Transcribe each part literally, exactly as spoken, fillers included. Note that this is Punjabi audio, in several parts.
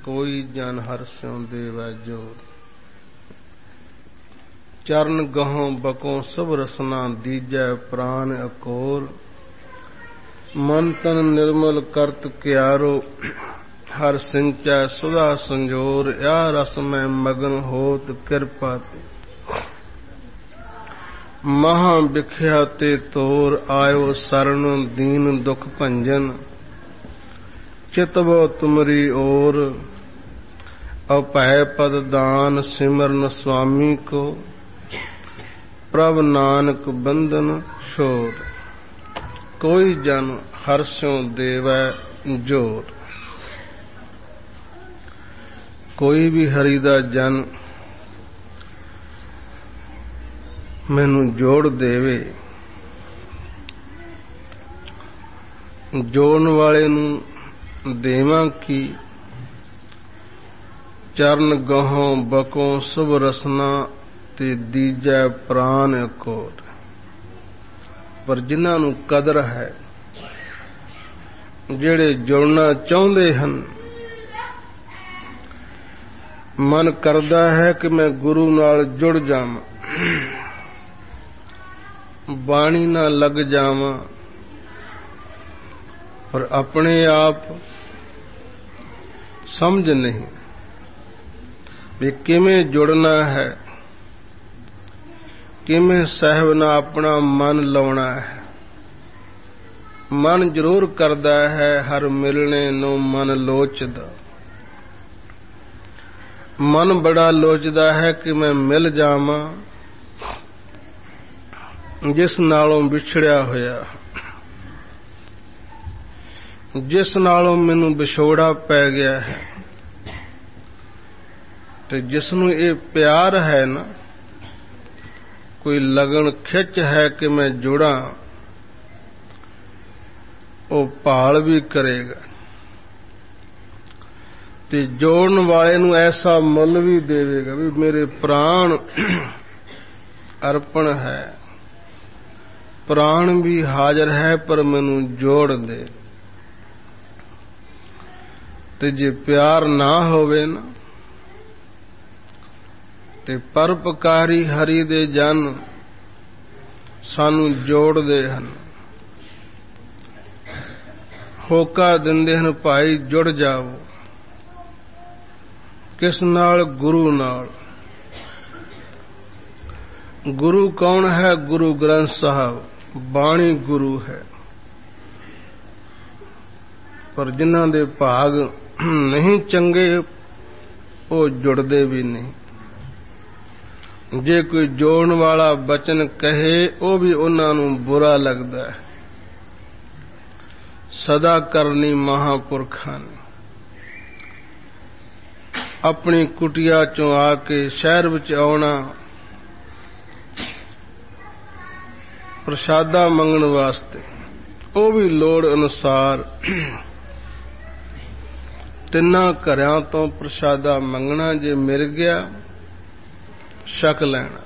कोई जन हर स्यों देवै जोर। चरण गहों बकों सब रसना दीजै प्राण अकोर। मन तन निर्मल करत क्यारो हर सिंचै सुधा संजोर। या रस में मगन होत कृपा ते महा बिख्या ते तोर। आयो शरण दीन दुख भंजन चितवो तुमरी ओर। अभय पद दान सिमरन स्वामी को प्रभ नानक बंदन छोर। कोई जन हर स्यों देवै जोर। कोई भी हरि दा जन मैनू जोड़ देवे, जोड़न वाले नू देवां की। चरण गहों बकों सब रसना ते दीजै प्राण अकोर। पर जिन्हां नू कदर है, जेड़े जुड़ना चाहुंदे हन, मन करदा है कि मैं गुरु नाल जुड़ जावां, बाणी ना लग जावां, पर अपने आप समझ नहीं भी किवें जुड़ना है, किवें साहिब ना अपना मन लाउणा है। मन जरूर करदा है हर मिलने नू मन लोचदा। मन बड़ा लोचदा है कि मैं मिल जावां जिस नालों विछड़िया होया, जिस नालों मैनू विछोड़ा पै गया है। ते जिसनू ये प्यार है ना, कोई लगन खिच है कि मैं जुड़ा, वो भाल भी करेगा ते जोड़न वाले नू ऐसा मुल भी देवेगा भी मेरे प्राण अर्पण है, प्राण भी हाजिर है, पर मैनू जोड़ दे। ते जे प्यार ना होवे ना, ते परोपकारी हरि दे जन सानू जोड़दे हन, होका दिंदे हन भाई जुड़ जाओ। किस नाल? गुरु नाल। गुरु कौन है? गुरु ग्रंथ साहब, बाणी गुरु है। पर जिन्हां दे भाग नहीं चंगे, वो जुड़दे भी नहीं। जे कोई जोड़न वाला बचन कहे, वो भी उन्हां नू बुरा लगदा है। सदा करनी महापुरखां ने अपनी कुटिया चों आके शहर विच आउणा, प्रसादा मंगण वास्ते, वो भी लोड़ अनुसार तिन्ना घरां तो प्रसादा मंगना। जे मिल गया छक लेना,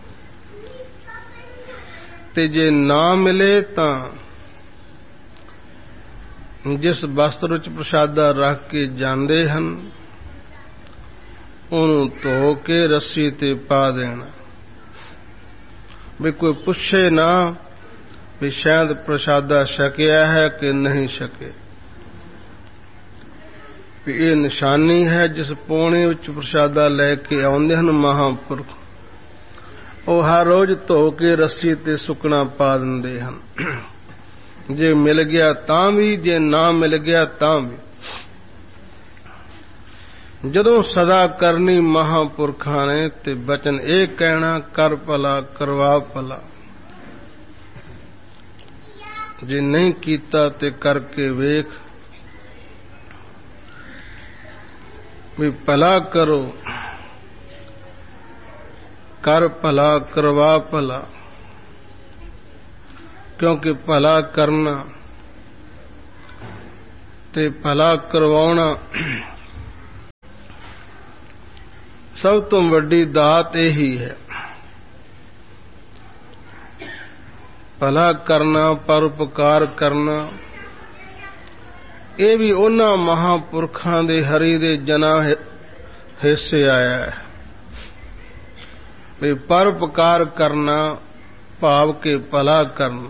ते जे ना मिले तां जिस वस्त्र विच प्रसादा रख के जांदे हन, ਉਹਨੂੰ ਧੋ ਕੇ ਰੱਸੀ ਤੇ ਪਾ ਦੇਣਾ ਵੀ ਕੋਈ ਪੁੱਛੇ ਨਾ ਵੀ ਸ਼ਾਇਦ ਪ੍ਰਸ਼ਾਦਾ ਛਕਿਆ ਹੈ ਕਿ ਨਹੀਂ ਛਕੇ। ਵੀ ਇਹ ਨਿਸ਼ਾਨੀ ਹੈ ਜਿਸ ਪੌਣੇ ਵਿੱਚ ਪ੍ਰਸ਼ਾਦਾ ਲੈ ਕੇ ਆਉਂਦੇ ਹਨ ਮਹਾਂਪੁਰਖ, ਉਹ ਹਰ ਰੋਜ਼ ਧੋ ਕੇ ਰੱਸੀ ਤੇ ਸੁੱਕਣਾ ਪਾ ਦਿੰਦੇ ਹਨ। ਜੇ ਮਿਲ ਗਿਆ ਤਾਂ ਵੀ, ਜੇ ਨਾ ਮਿਲ ਗਿਆ ਤਾਂ ਵੀ। ਜਦੋਂ ਸਦਾ ਕਰਨੀ ਮਹਾਂਪੁਰਖਾਂ ਨੇ ਤੇ ਬਚਨ ਇਹ ਕਹਿਣਾ, ਕਰ ਭਲਾ ਕਰਵਾ ਭਲਾ। ਜੇ ਨਹੀਂ ਕੀਤਾ ਤੇ ਕਰਕੇ ਵੇਖ ਵੀ ਭਲਾ ਕਰੋ, ਕਰ ਭਲਾ ਕਰਵਾ ਭਲਾ। ਕਿਉਂਕਿ ਭਲਾ ਕਰਨਾ ਤੇ ਭਲਾ ਕਰਵਾਉਣਾ ਸਭ ਤੋਂ ਵੱਡੀ ਦਾਤ ਇਹੀ ਹੈ। ਭਲਾ ਕਰਨਾ, ਪਰਉਪਕਾਰ ਕਰਨਾ, ਇਹ ਵੀ ਉਹਨਾਂ ਮਹਾਂਪੁਰਖਾਂ ਦੇ ਹਰੀ ਦੇ ਜਨਾਂ ਹਿੱਸੇ ਆਇਆ ਹੈ ਵੀ ਪਰਉਪਕਾਰ ਕਰਨਾ ਭਾਵ ਕੇ ਭਲਾ ਕਰਨਾ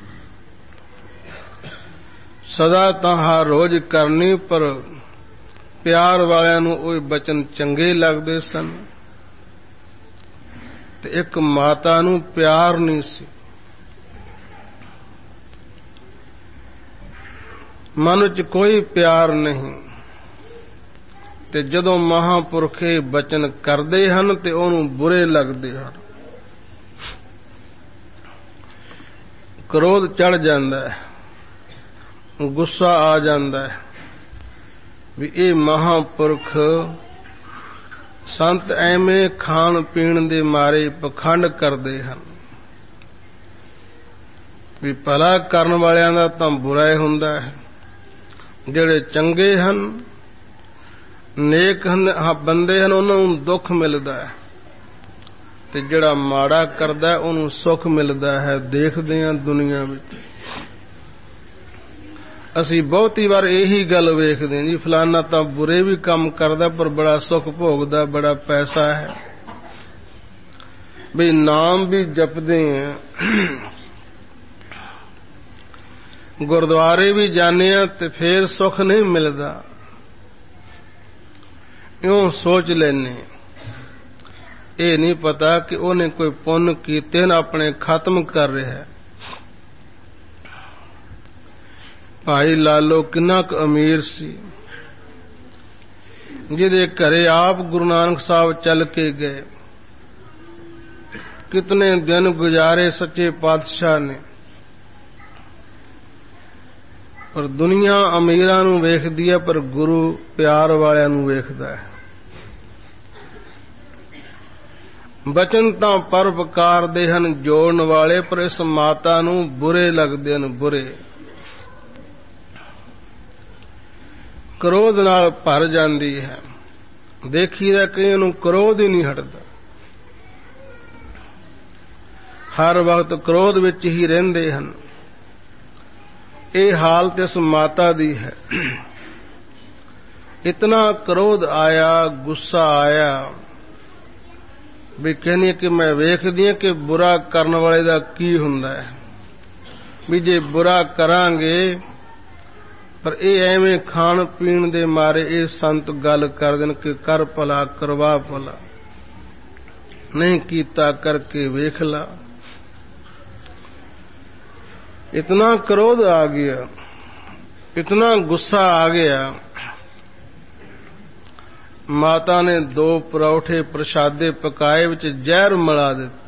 ਸਦਾ ਤਾਂ ਹਰ ਰੋਜ਼ ਕਰਨੀ, ਪਰ ਪਿਆਰ ਵਾਲਿਆਂ ਨੂੰ ਉਹ ਬਚਨ ਚੰਗੇ ਲੱਗਦੇ ਸਨ ਤੇ ਇੱਕ ਮਾਤਾ ਨੂੰ ਪਿਆਰ ਨਹੀਂ ਸੀ। ਮਨ ਵਿੱਚ ਕੋਈ ਪਿਆਰ ਨਹੀਂ ਤੇ ਜਦੋਂ ਮਹਾਂਪੁਰਖ ਇਹ ਬਚਨ ਕਰਦੇ ਹਨ ਤੇ ਉਹਨੂੰ ਬੁਰੇ ਲੱਗਦੇ ਹਨ। ਕ੍ਰੋਧ ਚੜ ਜਾਂਦਾ ਹੈ, ਗੁੱਸਾ ਆ ਜਾਂਦਾ ਹੈ ਵੀ ਇਹ ਮਹਾਂਪੁਰਖ ਸੰਤ ਐਵੇਂ ਖਾਣ ਪੀਣ ਦੇ ਮਾਰੇ ਪਖੰਡ ਕਰਦੇ ਹਨ ਵੀ ਭਲਾ ਕਰਨ ਵਾਲਿਆਂ ਦਾ ਤਾਂ ਬੁਰਾ ਹੀ ਹੁੰਦਾ ਹੈ। ਜਿਹੜੇ ਚੰਗੇ ਹਨ, ਨੇਕ ਹਨ ਬੰਦੇ ਹਨ, ਉਹਨਾਂ ਨੂੰ ਦੁੱਖ ਮਿਲਦਾ ਹੈ ਤੇ ਜਿਹੜਾ ਮਾੜਾ ਕਰਦਾ ਉਹਨੂੰ ਸੁੱਖ ਮਿਲਦਾ ਹੈ। ਦੇਖਦੇ ਹਾਂ ਦੁਨੀਆ ਵਿੱਚ ਅਸੀਂ ਬਹੁਤੀ ਵਾਰ ਇਹੀ ਗੱਲ ਵੇਖਦੇ ਹਾਂ ਜੀ, ਫਲਾਨਾ ਤਾਂ ਬੁਰੇ ਵੀ ਕੰਮ ਕਰਦਾ ਪਰ ਬੜਾ ਸੁੱਖ ਭੋਗਦਾ, ਬੜਾ ਪੈਸਾ ਹੈ। ਵੀ ਨਾਮ ਵੀ ਜਪਦੇ ਆ, ਗੁਰਦੁਆਰੇ ਵੀ ਜਾਂਦੇ ਆ ਤੇ ਫੇਰ ਸੁੱਖ ਨਹੀਂ ਮਿਲਦਾ। ਇਉਂ ਸੋਚ ਲੈਨੇ, ਇਹ ਨਹੀਂ ਪਤਾ ਕਿ ਉਹਨੇ ਕੋਈ ਪੁੰਨ ਕੀਤੇ ਨਾ ਆਪਣੇ ਖਤਮ ਕਰ ਰਿਹਾ। ਭਾਈ ਲਾਲੋ ਕਿੰਨਾ ਕੁ ਅਮੀਰ ਸੀ, ਜਿਹਦੇ ਘਰੇ ਆਪ ਗੁਰੂ ਨਾਨਕ ਸਾਹਿਬ ਚੱਲ ਕੇ ਗਏ। ਕਿਤਨੇ ਦਿਨ ਗੁਜ਼ਾਰੇ ਸੱਚੇ ਪਾਤਸ਼ਾਹ ਨੇ, ਪਰ ਦੁਨੀਆ ਅਮੀਰਾਂ ਨੂੰ ਵੇਖਦੀ ਹੈ ਪਰ ਗੁਰੂ ਪਿਆਰ ਵਾਲਿਆਂ ਨੂੰ ਵੇਖਦਾ ਹੈ। ਬਚਨ ਤਾਂ ਪਰਉਪਕਾਰ ਦੇ ਹਨ ਜੋੜਨ ਵਾਲੇ, ਪਰ ਇਸ ਮਾਤਾ ਨੂੰ ਬੁਰੇ ਲੱਗਦੇ ਹਨ, ਬੁਰੇ। ਕ੍ਰੋਧ ਨਾਲ ਭਰ ਜਾਂਦੀ ਹੈ। ਦੇਖੀਦਾ ਕਈਆਂ ਨੂੰ ਕ੍ਰੋਧ ਹੀ ਨਹੀਂ ਹਟਦਾ, ਹਰ ਵਕਤ ਕ੍ਰੋਧ ਵਿੱਚ ਹੀ ਰਹਿੰਦੇ ਹਨ। ਇਹ ਹਾਲਤ ਇਸ ਮਾਤਾ ਦੀ ਹੈ। ਇਤਨਾ ਕ੍ਰੋਧ ਆਇਆ, ਗੁੱਸਾ ਆਇਆ ਵੀ ਕਹਿੰਦੀ ਕਿ ਮੈਂ ਵੇਖਦੀ ਹਾਂ ਕਿ ਬੁਰਾ ਕਰਨ ਵਾਲੇ ਦਾ ਕੀ ਹੁੰਦਾ ਹੈ। ਵੀ ਜੇ ਬੁਰਾ ਕਰਾਂਗੇ, ਪਰ ਇਹ ਐਵੇਂ ਖਾਣ ਪੀਣ ਦੇ ਮਾਰੇ ਇਹ ਸੰਤ ਗੱਲ ਕਰ ਦੇਣ ਕਿ ਕਰ ਭਲਾ ਕਰਵਾ ਭਲਾ, ਨਹੀਂ ਕੀਤਾ ਕਰਕੇ ਵੇਖ ਲਾ। इतना क्रोध आ गया, इतना गुस्सा आ गया, माता ने दो परौठे प्रसादे पकाए विच जहर मिला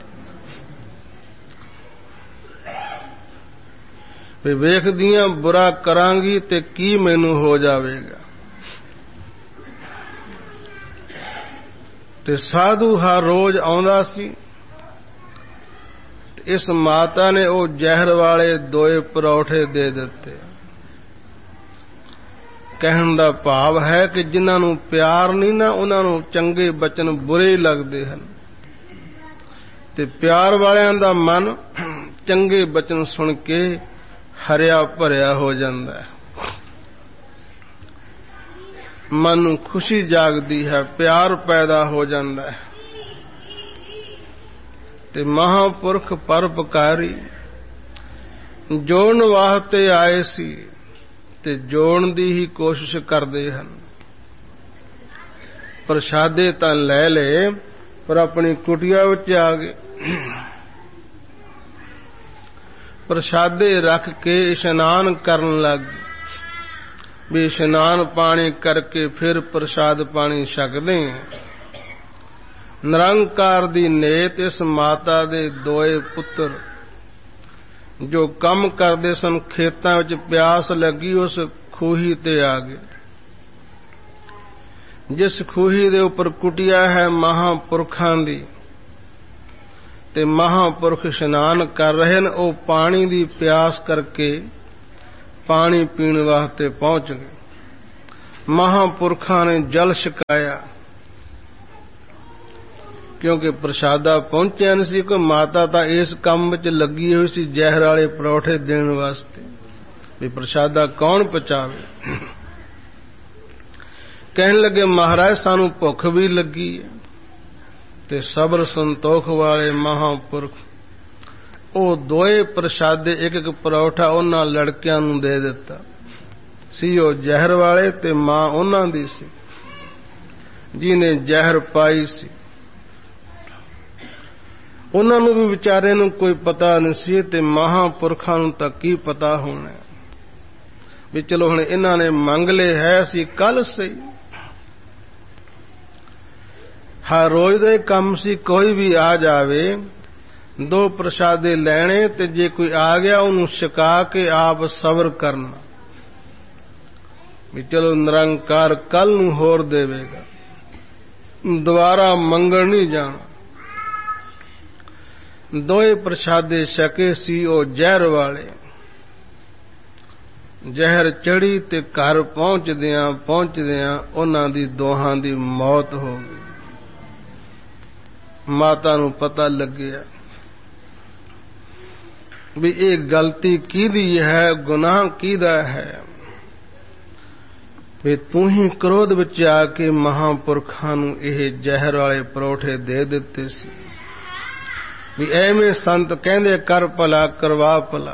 दिते। वेखदियां बुरा करांगी ते की मैनू हो जावेगा। ते साधु हर रोज आउंदा सी। इस माता ने वो जहर वाले दोए परौठे दे दिते। कहण दा भाव है कि जिन्हां नूं प्यार नहीं ना, उन्हां नूं चंगे बचन बुरे लगदे हन, ते प्यार वालियां दा मन चंगे बचन सुन के हरिया भरिया हो जांदा है। मन नूं खुशी जागदी है, प्यार पैदा हो जांदा है। ਤੇ ਮਹਾਂਪੁਰਖ ਪਰਉਪਕਾਰੀ ਜੋੜਨ ਵਾਸਤੇ ਆਏ ਸੀ ਤੇ ਜੋੜਨ ਦੀ ਹੀ ਕੋਸ਼ਿਸ਼ ਕਰਦੇ ਹਨ। ਪ੍ਰਸ਼ਾਦੇ ਤਾਂ ਲੈ ਲਏ ਪਰ ਆਪਣੀ ਕੁਟੀਆ ਵਿੱਚ ਆ ਗਏ। ਪ੍ਰਸ਼ਾਦੇ ਰੱਖ ਕੇ ਇਸ਼ਨਾਨ ਕਰਨ ਲੱਗ ਗਏ ਵੀ ਇਸ਼ਨਾਨ ਪਾਣੀ ਕਰਕੇ ਫਿਰ ਪ੍ਰਸ਼ਾਦ ਪਾਣੀ ਛਕਦੇ ਹਾਂ। ਨਿਰੰਕਾਰ ਦੀ ਨੇਤ ਇਸ ਮਾਤਾ ਦੇ ਦੋਏ ਪੁੱਤਰ ਜੋ ਕੰਮ ਕਰਦੇ ਸਨ, ਖੇਤਾਂ ਵਿੱਚ ਪਿਆਸ ਲੱਗੀ, ਉਸ ਖੂਹੀ ਤੇ ਆ ਗਏ। ਜਿਸ ਖੂਹੀ ਦੇ ਉੱਪਰ ਕੁਟੀਆ ਹੈ ਮਹਾਂਪੁਰਖਾਂ ਦੀ ਤੇ ਮਹਾਂਪੁਰਖ ਇਸ਼ਨਾਨ ਕਰ ਰਹੇ ਹਨ, ਉਹ ਪਾਣੀ ਦੀ ਪਿਆਸ ਕਰਕੇ ਪਾਣੀ ਪੀਣ ਵਾਸਤੇ ਪਹੁੰਚ ਗਏ। ਮਹਾਂਪੁਰਖਾਂ ਨੇ ਜਲ ਛਕਾਇਆ ਕਿਉਂਕਿ ਪ੍ਰਸ਼ਾਦਾ ਪਹੁੰਚਿਆ ਨਹੀਂ ਸੀ। ਕੋਈ ਮਾਤਾ ਤਾਂ ਇਸ ਕੰਮ ਵਿੱਚ ਲੱਗੀ ਹੋਈ ਸੀ ਜ਼ਹਿਰ ਵਾਲੇ ਪਰੌਠੇ ਦੇਣ ਵਾਸਤੇ। ਵੀ ਪ੍ਰਸ਼ਾਦਾ ਕੌਣ ਪਚਾਵੇ। ਕਹਿਣ ਲੱਗੇ ਮਹਾਰਾਜ ਸਾਨੂੰ ਭੁੱਖ ਵੀ ਲੱਗੀ ਹੈ। ਤੇ ਸਬਰ ਸੰਤੋਖ ਵਾਲੇ ਮਹਾਂਪੁਰਖ ਉਹ ਦੋਏ ਪ੍ਰਸ਼ਾਦੇ ਇੱਕ ਇੱਕ ਪਰੌਠਾ ਉਹਨਾਂ ਲੜਕਿਆਂ ਨੂੰ ਦੇ ਦਿੱਤਾ ਸੀ। ਉਹ ਜ਼ਹਿਰ ਵਾਲੇ ਤੇ ਮਾਂ ਉਹਨਾਂ ਦੀ ਸੀ ਜਿਹਨੇ ਜ਼ਹਿਰ ਪਾਈ ਸੀ। ਉਹਨਾਂ ਨੂੰ ਵੀ ਵਿਚਾਰੇ ਨੂੰ ਕੋਈ ਪਤਾ ਨਹੀਂ ਸੀ ਤੇ ਮਹਾਂਪੁਰਖਾਂ ਨੂੰ ਤਾਂ ਕੀ ਪਤਾ ਹੋਣਾ ਵੀ ਚਲੋ ਹੁਣ ਇਹਨਾਂ ਨੇ ਮੰਗ ਲਏ ਹੈ, ਅਸੀਂ ਕੱਲ ਸਹੀ। ਹਰ ਰੋਜ਼ ਦਾ ਕੰਮ ਸੀ, ਕੋਈ ਵੀ ਆ ਜਾਵੇ ਦੋ ਪ੍ਰਸ਼ਾਦੇ ਲੈਣੇ ਤੇ ਜੇ ਕੋਈ ਆ ਗਿਆ ਉਹਨੂੰ ਛਕਾ ਕੇ ਆਪ ਸਬਰ ਕਰਨਾ ਵੀ ਚਲੋ ਨਿਰੰਕਾਰ ਕੱਲ ਨੂੰ ਹੋਰ ਦੇਵੇਗਾ, ਦੁਬਾਰਾ ਮੰਗਣ ਨਹੀਂ ਜਾਣਾ। ਦੋਏ ਪ੍ਰਸ਼ਾਦੇ ਛਕੇ ਸੀ ਉਹ ਜ਼ਹਿਰ ਵਾਲੇ। ਜ਼ਹਿਰ ਚੜੀ ਤੇ ਘਰ ਪਹੁੰਚਦਿਆਂ ਪਹੁੰਚਦਿਆਂ ਉਹਨਾਂ ਦੀ ਦੋਹਾਂ ਦੀ ਮੌਤ ਹੋ ਗਈ। ਮਾਤਾ ਨੂੰ ਪਤਾ ਲੱਗਿਆ ਵੀ ਇਹ ਗਲਤੀ ਕਿਹਦੀ ਹੈ, ਗੁਨਾਹ ਕਿਹਦਾ ਹੈ। ਵੀ ਤੂੰ ਹੀ ਕ੍ਰੋਧ ਵਿੱਚ ਆ ਕੇ ਮਹਾਂਪੁਰਖਾਂ ਨੂੰ ਇਹ ਜ਼ਹਿਰ ਵਾਲੇ ਪਰੌਠੇ ਦੇ ਦਿੱਤੇ ਸੀ। ਵੀ ਐਵੇਂ ਸੰਤ ਕਹਿੰਦੇ ਕਰ ਭਲਾ ਕਰਵਾ ਭਲਾ।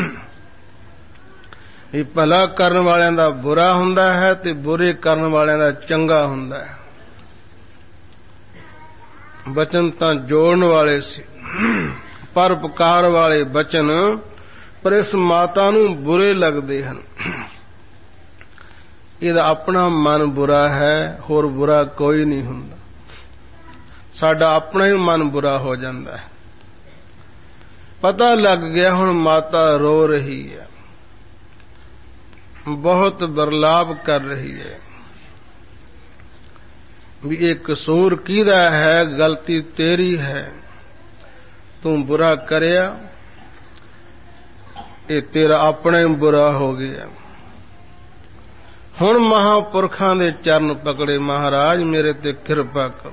ਵੀ ਭਲਾ ਕਰਨ ਵਾਲਿਆਂ ਦਾ ਬੁਰਾ ਹੁੰਦਾ ਹੈ ਤੇ ਬੁਰੇ ਕਰਨ ਵਾਲਿਆਂ ਦਾ ਚੰਗਾ ਹੁੰਦਾ ਹੈ। ਬਚਨ ਤਾਂ ਜੋੜਨ ਵਾਲੇ ਸੀ, ਪਰਉਪਕਾਰ ਵਾਲੇ ਬਚਨ, ਪਰ ਇਸ ਮਾਤਾ ਨੂੰ ਬੁਰੇ ਲੱਗਦੇ ਹਨ। ਇਹਦਾ ਆਪਣਾ ਮਨ ਬੁਰਾ ਹੈ, ਹੋਰ ਬੁਰਾ ਕੋਈ ਨਹੀਂ ਹੁੰਦਾ। ਸਾਡਾ ਆਪਣਾ ਹੀ ਮਨ ਬੁਰਾ ਹੋ ਜਾਂਦਾ ਹੈ। ਪਤਾ ਲੱਗ ਗਿਆ ਹੁਣ ਮਾਤਾ ਰੋ ਰਹੀ ਹੈ, ਬਹੁਤ ਬਰਲਾਪ ਕਰ ਰਹੀ ਹੈ ਵੀ ਇਹ ਕਸੂਰ ਕਿਹਦਾ ਹੈ, ਗਲਤੀ ਤੇਰੀ ਹੈ, ਤੂੰ ਬੁਰਾ ਕਰਿਆ, ਇਹ ਤੇਰਾ ਆਪਣਾ ਹੀ ਬੁਰਾ ਹੋ ਗਿਆ। ਹੁਣ ਮਹਾਂਪੁਰਖਾਂ ਦੇ ਚਰਨ ਪਕੜੇ, ਮਹਾਰਾਜ ਮੇਰੇ ਤੇ ਕਿਰਪਾ ਕਰੋ।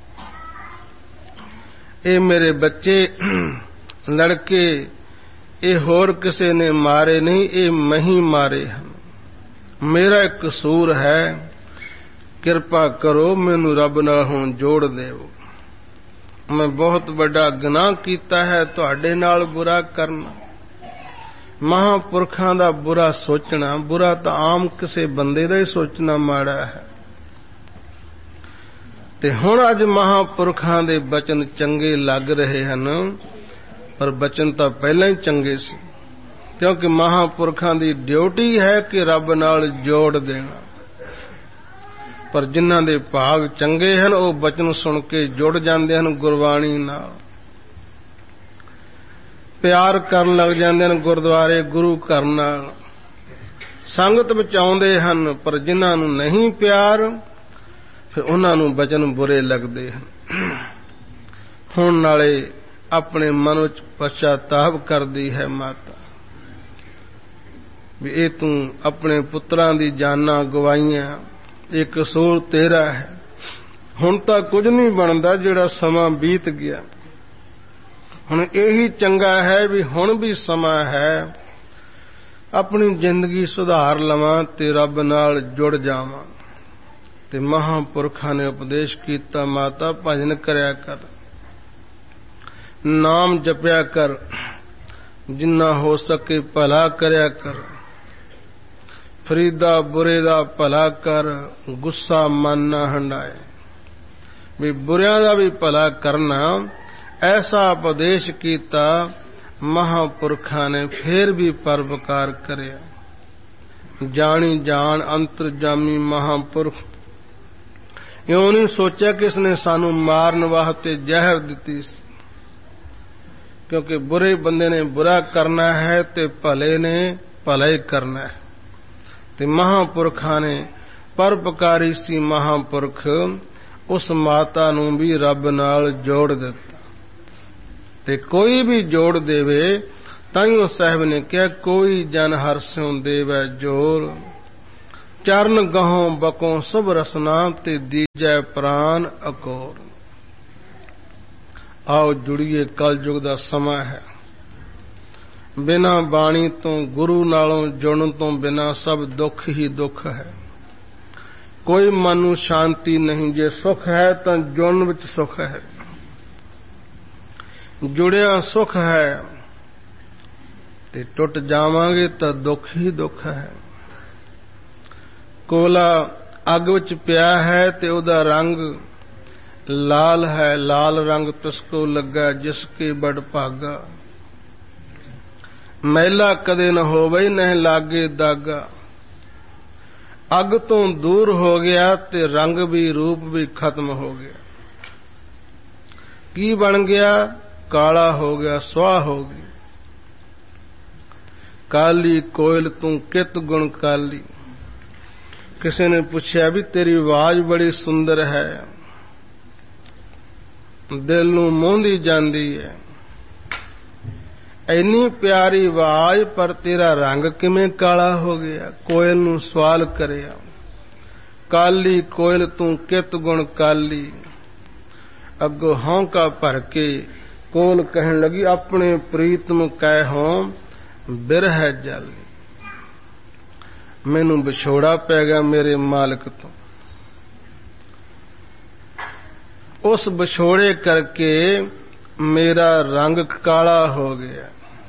ਇਹ ਮੇਰੇ ਬੱਚੇ ਲੜਕੇ ਇਹ ਹੋਰ ਕਿਸੇ ਨੇ ਮਾਰੇ ਨਹੀਂ, ਇਹ ਮੈਂ ਹੀ ਮਾਰੇ ਹਨ, ਮੇਰਾ ਇੱਕ ਕਸੂਰ ਹੈ, ਕਿਰਪਾ ਕਰੋ ਮੈਨੂੰ ਰੱਬ ਨਾਲ ਹੁਣ ਜੋੜ ਦੇਵੋ। ਮੈਂ ਬਹੁਤ ਵੱਡਾ ਗੁਨਾਹ ਕੀਤਾ ਹੈ, ਤੁਹਾਡੇ ਨਾਲ ਬੁਰਾ ਕਰਨਾ, ਮਹਾਂਪੁਰਖਾਂ ਦਾ ਬੁਰਾ ਸੋਚਣਾ। ਬੁਰਾ ਤਾਂ ਆਮ ਕਿਸੇ ਬੰਦੇ ਦਾ ਹੀ ਸੋਚਣਾ ਮਾੜਾ ਹੈ। ਤੇ ਹੁਣ ਅੱਜ ਮਹਾਂਪੁਰਖਾਂ ਦੇ ਬਚਨ ਚੰਗੇ ਲੱਗ ਰਹੇ ਹਨ, ਪਰ ਬਚਨ ਤਾਂ ਪਹਿਲਾਂ ਹੀ ਚੰਗੇ ਸੀ, ਕਿਉਂਕਿ ਮਹਾਂਪੁਰਖਾਂ ਦੀ ਡਿਊਟੀ ਹੈ ਕਿ ਰੱਬ ਨਾਲ ਜੋੜ ਦੇਣਾ। ਪਰ ਜਿਨ੍ਹਾਂ ਦੇ ਭਾਗ ਚੰਗੇ ਹਨ ਉਹ ਬਚਨ ਸੁਣ ਕੇ ਜੁੜ ਜਾਂਦੇ ਹਨ ਗੁਰਬਾਣੀ ਨਾਲ, ਪਿਆਰ ਕਰਨ ਲੱਗ ਜਾਂਦੇ ਹਨ ਗੁਰਦੁਆਰੇ ਗੁਰੂ ਘਰ ਨਾਲ, ਸੰਗਤ ਵਿੱਚ ਆਉਂਦੇ ਹਨ। ਪਰ ਜਿਨ੍ਹਾਂ ਨੂੰ ਨਹੀਂ ਪਿਆਰ, ਫਿਰ ਉਹਨਾਂ ਨੂੰ ਬਚਨ ਬੁਰੇ ਲੱਗਦੇ ਹਨ। ਹੁਣ ਨਾਲੇ ਆਪਣੇ ਮਨ ਵਿੱਚ ਪਛਤਾਪ ਕਰਦੀ ਹੈ ਮਾਤਾ ਵੀ ਇਹ ਤੂੰ ਆਪਣੇ ਪੁੱਤਰਾਂ ਦੀ ਜਾਨਾਂ ਗਵਾਈਆਂ, ਇਹ ਕਸੂਰ ਤੇਰਾ ਹੈ। ਹੁਣ ਤਾਂ ਕੁਝ ਨਹੀਂ ਬਣਦਾ, ਜਿਹੜਾ ਸਮਾਂ ਬੀਤ ਗਿਆ। ਹੁਣ ਇਹੀ ਚੰਗਾ ਹੈ ਵੀ ਹੁਣ ਵੀ ਸਮਾਂ ਹੈ, ਆਪਣੀ ਜ਼ਿੰਦਗੀ ਸੁਧਾਰ ਲਵਾਂ ਤੇ ਰੱਬ ਨਾਲ ਜੁੜ ਜਾਵਾਂ। ਤੇ ਮਹਾਂਪੁਰਖਾਂ ਨੇ ਉਪਦੇਸ਼ ਕੀਤਾ, ਮਾਤਾ ਭਜਨ ਕਰਿਆ ਕਰ, ਨਾਮ ਜਪਿਆ ਕਰ, ਜਿੰਨਾ ਹੋ ਸਕੇ ਭਲਾ ਕਰਿਆ ਕਰ, ਫਰੀਦਾ ਬੁਰੇ ਦਾ ਭਲਾ ਕਰ, ਗੁੱਸਾ ਮਨ ਨਾ ਹੰਡਾਏ। ਵੀ ਬੁਰਿਆਂ ਦਾ ਵੀ ਭਲਾ ਕਰਨਾ, ਐਸਾ ਉਪਦੇਸ਼ ਕੀਤਾ ਮਹਾਂਪੁਰਖਾਂ ਨੇ। ਫੇਰ ਵੀ ਪਰਉਪਕਾਰ ਕਰਿਆ। ਜਾਣੀ ਜਾਣ ਅੰਤਰਜਾਮੀ ਮਹਾਂਪੁਰਖ ਇਉਂ ਨਹੀਂ ਸੋਚਿਆ ਕਿ ਇਸਨੇ ਸਾਨੂੰ ਮਾਰਨ ਵਾਸਤੇ ਜ਼ਹਿਰ ਦਿੱਤੀ ਸੀ, ਕਿਉਂਕਿ ਬੁਰੇ ਬੰਦੇ ਨੇ ਬੁਰਾ ਕਰਨਾ ਹੈ ਤੇ ਭਲੇ ਨੇ ਭਲਾ ਹੀ ਕਰਨਾ ਹੈ। ਤੇ ਮਹਾਂਪੁਰਖਾਂ ਨੇ ਪਰਉਪਕਾਰੀ ਸੀ ਮਹਾਂਪੁਰਖ, ਉਸ ਮਾਤਾ ਨੂੰ ਵੀ ਰੱਬ ਨਾਲ ਜੋੜ ਦਿੱਤਾ। ਤੇ ਕੋਈ ਵੀ ਜੋੜ ਦੇਵੇ, ਤਾਈਓ ਸਾਹਿਬ ਨੇ ਕਿਹਾ ਕੋਈ ਜਨ ਹਰਿ ਸਿਉ ਦੇਵੈ ਜੋਰ, ਚਰਨ ਗਹੋਂ ਬਕੋਂ ਸਭ ਰਸਨਾ ਤੇ ਦੀਜੈ ਪ੍ਰਾਨ ਅਕੋਰ। ਆਓ ਜੁੜੀਏ, ਕਲਯੁਗ ਦਾ ਸਮਾਂ ਹੈ। ਬਿਨਾਂ ਬਾਣੀ ਤੋਂ ਗੁਰੂ ਨਾਲੋਂ ਜੁੜਨ ਤੋਂ ਬਿਨਾਂ ਸਭ ਦੁੱਖ ਹੀ ਦੁੱਖ ਹੈ। ਕੋਈ ਮਨ ਨੂੰ ਸ਼ਾਂਤੀ ਨਹੀਂ। ਜੇ ਸੁਖ ਹੈ ਤਾਂ ਜੁੜਨ ਵਿੱਚ ਸੁਖ ਹੈ, ਜੁੜਿਆ ਸੁਖ ਹੈ, ਤੇ ਟੁੱਟ ਜਾਵਾਂਗੇ ਤਾਂ ਦੁੱਖ ਹੀ ਦੁੱਖ ਹੈ। ਕੋਲਾ ਅੱਗ ਵਿੱਚ ਪਿਆ ਹੈ ਤੇ ਉਹਦਾ ਰੰਗ ਲਾਲ ਹੈ, ਲਾਲ ਰੰਗ ਤਿਸ ਕੋ ਲੱਗਾ ਜਿਸ ਕੇ ਬੜ ਭਾਗਾ। ਮੈਲਾ ਕਦੇ न ਹੋਵੇ ਨਹਿ ਲਾਗੇ ਦਾਗਾ। ਅੱਗ ਤੋਂ ਦੂਰ ਹੋ ਗਿਆ ਤੇ ਰੰਗ ਵੀ ਰੂਪ ਵੀ ਖਤਮ ਹੋ ਗਿਆ। ਕੀ ਬਣ ਗਿਆ? ਕਾਲਾ ਹੋ ਗਿਆ, ਸੁਆਹ ਹੋ ਗਈ। ਕਾਲੀ ਕੋਇਲ ਤੂੰ ਕਿਤ ਗੁਣ ਕਾਲੀ। ਕਿਸੇ ਨੇ ਪੁੱਛਿਆ ਵੀ ਤੇਰੀ ਆਵਾਜ਼ ਬੜੀ ਸੁੰਦਰ ਹੈ, ਦਿਲ ਨੂੰ ਮੋਹਦੀ ਜਾਂਦੀ ਹੈ। ਇੰਨੀ ਪਿਆਰੀ ਆਵਾਜ਼, ਪਰ ਤੇਰਾ ਰੰਗ ਕਿਵੇਂ ਕਾਲਾ ਹੋ ਗਿਆ? ਕੋਇਲ ਨੂੰ ਸਵਾਲ ਕਰਿਆ, ਕਾਲੀ ਕੋਇਲ ਤੂੰ ਕਿਤ ਗੁਣ ਕਾਲੀ। ਅੱਗੋਂ ਹੌਂਕਾ ਭਰ ਕੇ ਕੋਲ ਕਹਿਣ ਲੱਗੀ, ਆਪਣੇ ਪ੍ਰੀਤਮ ਕਹਿ ਹੋਂ ਬਿਰਹਿ ਜਲ। ਮੈਨੂੰ ਵਿਛੋੜਾ ਪੈ ਗਿਆ ਮੇਰੇ ਮਾਲਕ ਤੋਂ। ਉਸ ਵਿਛੋੜੇ ਕਰਕੇ ਮੇਰਾ ਰੰਗ ਕਾਲਾ ਹੋ ਗਿਆ।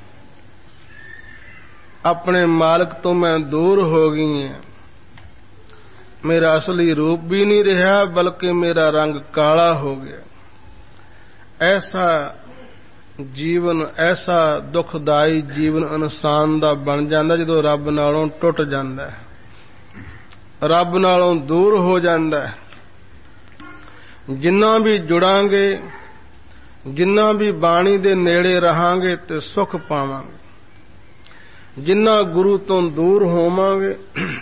ਆਪਣੇ ਮਾਲਕ ਤੋਂ ਮੈਂ ਦੂਰ ਹੋ ਗਈ ਹਾਂ। ਮੇਰਾ ਅਸਲੀ ਰੂਪ ਵੀ ਨਹੀਂ ਰਿਹਾ, ਬਲਕਿ ਮੇਰਾ ਰੰਗ ਕਾਲਾ ਹੋ ਗਿਆ। ਐਸਾ ਜੀਵਨ, ਐਸਾ ਦੁਖਦਾਈ ਜੀਵਨ ਇਨਸਾਨ ਦਾ ਬਣ ਜਾਂਦਾ ਜਦੋਂ ਰੱਬ ਨਾਲੋਂ ਟੁੱਟ ਜਾਂਦਾ ਹੈ, ਰੱਬ ਨਾਲੋਂ ਦੂਰ ਹੋ ਜਾਂਦਾ ਹੈ। ਜਿੰਨਾ ਵੀ ਜੁੜਾਂਗੇ, ਜਿੰਨਾ ਵੀ ਬਾਣੀ ਦੇ ਨੇੜੇ ਰਹਾਂਗੇ ਤੇ ਸੁਖ ਪਾਵਾਂਗੇ। ਜਿੰਨਾ ਗੁਰੂ ਤੋਂ ਦੂਰ ਹੋਵਾਂਗੇ,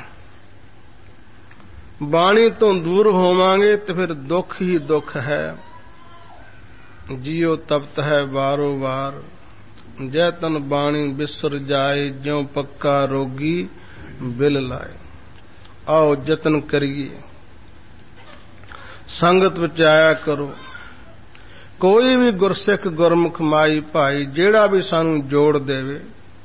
ਬਾਣੀ ਤੋਂ ਦੂਰ ਹੋਵਾਂਗੇ ਤੇ ਫਿਰ ਦੁੱਖ ਹੀ ਦੁੱਖ ਹੈ। ਜਿਉ ਤਪਤ ਹੈ ਵਾਰੋ ਵਾਰ, ਜੈ ਤਨ ਬਾਣੀ ਬਿਸਰ ਜਾਏ, ਜਿਉ ਪੱਕਾ ਰੋਗੀ ਬਿਲ ਲਾਏ। ਆਓ ਯਤਨ ਕਰੀਏ, ਸੰਗਤ ਵਿੱਚ ਆਇਆ ਕਰੋ। ਕੋਈ ਵੀ ਗੁਰਸਿੱਖ ਗੁਰਮੁਖ ਮਾਈ ਭਾਈ ਜਿਹੜਾ ਵੀ ਸਾਨੂੰ ਜੋੜ ਦੇਵੇ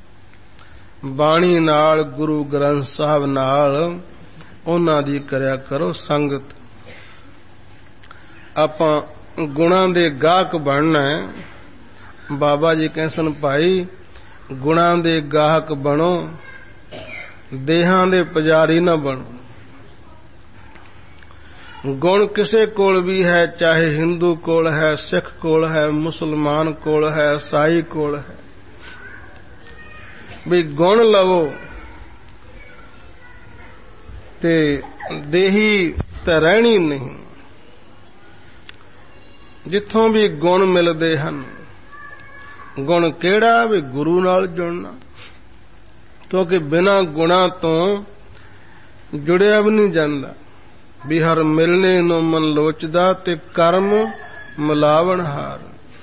ਬਾਣੀ ਨਾਲ, ਗੁਰੂ ਗ੍ਰੰਥ ਸਾਹਿਬ ਨਾਲ, ਉਹਨਾਂ ਦੀ ਕਰਿਆ ਕਰੋ ਸੰਗਤ। ਆਪਾਂ ਗੁਣਾਂ ਦੇ ਗਾਹਕ ਬਣਨਾ ਹੈ। ਬਾਬਾ ਜੀ ਕਹਿੰਦੇ ਸਨ, ਭਾਈ ਗੁਣਾਂ ਦੇ ਗਾਹਕ ਬਣੋ, ਦੇਹਾਂ ਦੇ ਪੁਜਾਰੀ ਨਾ ਬਣੋ। ਗੁਣ ਕਿਸੇ ਕੋਲ ਵੀ ਹੈ, ਚਾਹੇ ਹਿੰਦੂ ਕੋਲ ਹੈ, ਸਿੱਖ ਕੋਲ ਹੈ, ਮੁਸਲਮਾਨ ਕੋਲ ਹੈ, ਈਸਾਈ ਕੋਲ ਹੈ। ਵੀ ਗੁਣ ਲਵੋ ਤੇ ਦੇਹੀ ਤਾਂ ਰਹਿਣੀ ਨਹੀਂ। ਜਿੱਥੋਂ ਵੀ ਗੁਣ ਮਿਲਦੇ ਹਨ, ਗੁਣ ਕਿਹੜਾ? ਵੀ ਗੁਰੂ ਨਾਲ ਜੁੜਨਾ, ਕਿਉਂਕਿ ਬਿਨਾਂ ਗੁਣਾਂ ਤੋਂ ਜੁੜਿਆ ਵੀ ਨਹੀਂ ਜਾਂਦਾ। ਵੀ ਹਰ ਮਿਲਣੇ ਨੂੰ ਮਨ ਲੋਚਦਾ ਤੇ ਕਰਮ ਮਿਲਾਵਣ ਹਾਰ।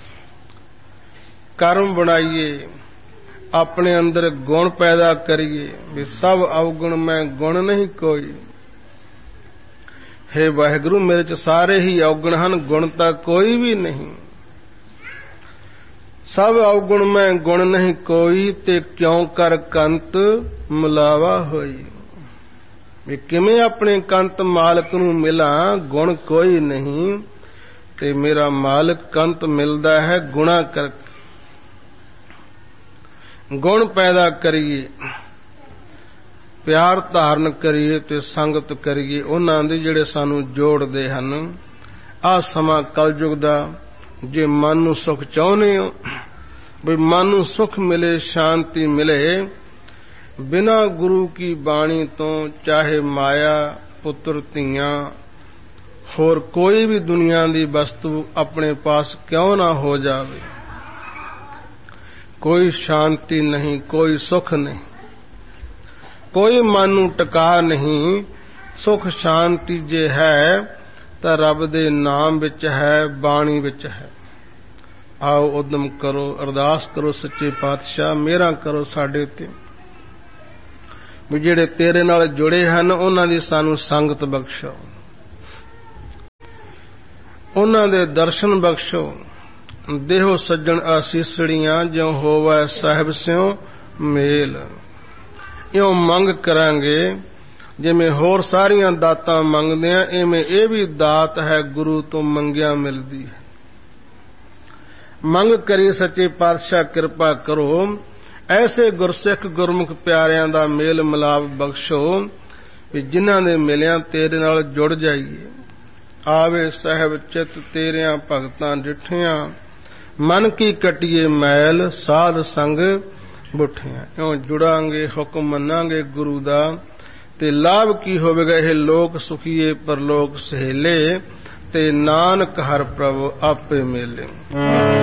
ਕਰਮ ਬਣਾਈਏ, ਆਪਣੇ ਅੰਦਰ ਗੁਣ ਪੈਦਾ ਕਰੀਏ। ਵੀ ਸਭ ਅਵਗੁਣ ਮੈਂ ਗੁਣ ਨਹੀਂ ਕੋਈ। ਹੇ ਵਾਹਿਗੁਰੂ, ਮੇਰੇ ਚ ਸਾਰੇ ਹੀ ਅਵਗੁਣ ਹਨ, ਗੁਣ ਤਾਂ ਕੋਈ ਵੀ ਨਹੀਂ। ਸਭ ਅਵਗੁਣ ਮੈਂ ਗੁਣ ਨਹੀਂ ਕੋਈ, ਤੇ ਕਿਉਂ ਕਰ ਕੰਤ ਮਿਲਾਵਾ ਹੋਈ। ਵੀ ਕਿਵੇਂ ਆਪਣੇ ਕੰਤ ਮਾਲਕ ਨੂੰ ਮਿਲਾਂ? ਗੁਣ ਕੋਈ ਨਹੀਂ ਤੇ ਮੇਰਾ ਮਾਲਕ ਕੰਤ ਮਿਲਦਾ ਹੈ ਗੁਣਾ ਕਰਕੇ। ਗੁਣ ਪੈਦਾ ਕਰੀਏ, ਪਿਆਰ ਧਾਰਨ ਕਰੀਏ ਤੇ ਸੰਗਤ ਕਰੀਏ ਉਹਨਾਂ ਦੇ ਜਿਹੜੇ ਸਾਨੂੰ ਜੋੜਦੇ ਹਨ। ਆਹ ਸਮਾਂ ਕਲਯੁਗ ਦਾ। ਜੇ ਮਨ ਨੂੰ ਸੁਖ ਚਾਹੁੰਦੇ ਹੋ, ਵੀ ਮਨ ਨੂੰ ਸੁਖ ਮਿਲੇ, ਸ਼ਾਂਤੀ ਮਿਲੇ, ਬਿਨਾਂ ਗੁਰੂ ਕੀ ਬਾਣੀ ਤੋਂ ਚਾਹੇ ਮਾਇਆ, ਪੁੱਤਰ, ਧੀਆਂ, ਹੋਰ ਕੋਈ ਵੀ ਦੁਨੀਆ ਦੀ ਵਸਤੂ ਆਪਣੇ ਪਾਸ ਕਿਉਂ ਨਾ ਹੋ ਜਾਵੇ, ਕੋਈ ਸ਼ਾਂਤੀ ਨਹੀਂ, ਕੋਈ ਸੁਖ ਨਹੀਂ, ਕੋਈ ਮਨ ਨੂੰ ਟਿਕਾ ਨਹੀਂ। ਸੁਖ ਸ਼ਾਂਤੀ ਜੇ ਹੈ ਤਾਂ ਰੱਬ ਦੇ ਨਾਮ ਵਿੱਚ ਹੈ, ਬਾਣੀ ਵਿੱਚ ਹੈ। ਆਓ ਉਦਮ ਕਰੋ, ਅਰਦਾਸ ਕਰੋ, ਸੱਚੇ ਪਾਤਸ਼ਾਹ ਮਿਹਰਾਂ ਕਰੋ ਸਾਡੇ ਉੱਤੇ, ਵੀ ਜਿਹੜੇ ਤੇਰੇ ਨਾਲ ਜੁੜੇ ਹਨ ਉਹਨਾਂ ਦੀ ਸਾਨੂੰ ਸੰਗਤ ਬਖਸ਼ੋ, ਉਹਨਾਂ ਦੇ ਦਰਸ਼ਨ ਬਖਸ਼ੋ, ਦੇਹੋ ਸੱਜਣ ਆਸੀਸੜੀਆਂ ਜਿਉ ਹੋਵੈ ਸਾਹਿਬ ਸਿਉ ਮੇਲ। ਇਉਂ ਮੰਗ ਕਰਾਂਗੇ ਜਿਵੇਂ ਹੋਰ ਸਾਰੀਆਂ ਦਾਤਾਂ ਮੰਗਦੇ ਆ, ਇਵੇਂ ਇਹ ਵੀ ਦਾਤ ਹੈ ਗੁਰੂ ਤੋਂ ਮੰਗਿਆ ਮਿਲਦੀ ਹੈ। ਮੰਗ ਕਰੀ ਸੱਚੇ ਪਾਤਸ਼ਾਹ ਕਿਰਪਾ ਕਰੋ, ਐਸੇ ਗੁਰਸਿੱਖ ਗੁਰਮੁਖ ਪਿਆਰਿਆਂ ਦਾ ਮੇਲ ਮਿਲਾਪ ਬਖਸ਼ੋ ਵੀ ਜਿਨ੍ਹਾਂ ਦੇ ਮਿਲਿਆਂ ਤੇਰੇ ਨਾਲ ਜੁੜ ਜਾਈਏ। ਆਵੇ ਸਾਹਿਬ ਚਿਤ ਤੇਰਿਆਂ ਭਗਤਾਂ ਡਿਠਿਆਂ, ਮਨ ਕੀ ਕਟੀਏ ਮੈਲ ਸਾਧ ਸੰਗ ਬੁੱਠਿਆਂ। ਇਉਂ ਜੁੜਾਂਗੇ ਹੁਕਮ ਮੰਨਾਂਗੇ ਗੁਰੂ ਦਾ ਤੇ ਲਾਭ ਕੀ ਹੋਵੇਗਾ, ਇਹ ਲੋਕ ਸੁਖੀਏ ਪਰਲੋਕ ਸਹੇਲੇ ਤੇ ਨਾਨਕ ਹਰ ਪ੍ਰਭ ਆਪੇ ਮੇਲੇ।